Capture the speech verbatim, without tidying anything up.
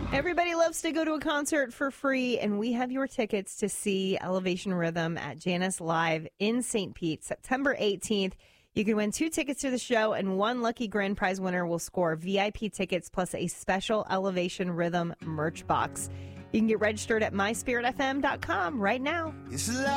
Everybody loves to go to a concert for free, and we have your tickets to see Elevation Rhythm at Janice Live in Saint Pete, September eighteenth. You can win two tickets to the show, and one lucky grand prize winner will score V I P tickets plus a special Elevation Rhythm merch box. You can get registered at my spirit f m dot com right now. It's